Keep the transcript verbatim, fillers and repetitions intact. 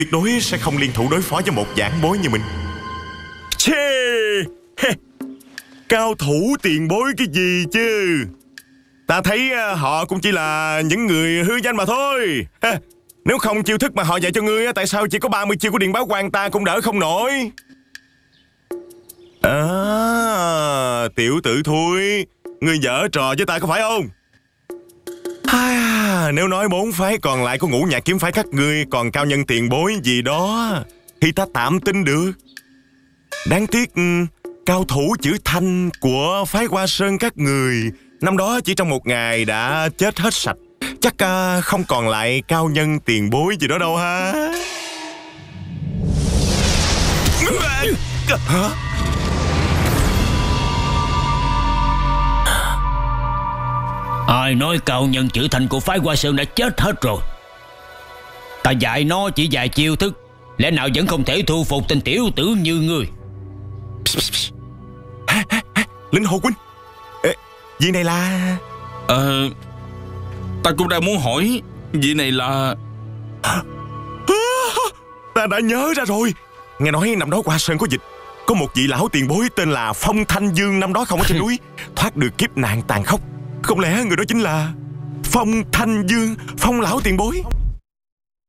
tuyệt đối sẽ không liên thủ đối phó với một vãn bối như mình. Chê, cao thủ tiền bối cái gì chứ? Ta thấy họ cũng chỉ là những người hư danh mà thôi. Nếu không chiêu thức mà họ dạy cho ngươi, tại sao chỉ có ba mươi chiêu của Điện Báo Quan ta cũng đỡ không nổi? À, tiểu tử Thui, ngươi giở trò với ta có phải không? À, nếu nói bốn phái còn lại của Ngũ Nhạc Kiếm phái các ngươi còn cao nhân tiền bối gì đó thì ta tạm tin được. Đáng tiếc cao thủ chữ Thanh của phái Hoa Sơn các người năm đó chỉ trong một ngày đã chết hết sạch. Chắc uh, không còn lại cao nhân tiền bối gì đó đâu ha. Hả? Ai nói cao nhân chữ Thanh của phái Hoa Sơn đã chết hết rồi? Ta dạy nó chỉ vài chiêu thức, lẽ nào vẫn không thể thu phục tên tiểu tử như ngươi? Linh Hồ huynh, Ê, vị này là... Ờ... Ta cũng đang muốn hỏi, vị này là... Ta đã nhớ ra rồi. Nghe nói năm đó Hoa Sơn có dịch, có một vị lão tiền bối tên là Phong Thanh Dương năm đó không ở trên núi thoát được kiếp nạn tàn khốc. Không lẽ người đó chính là Phong Thanh Dương, Phong lão tiền bối?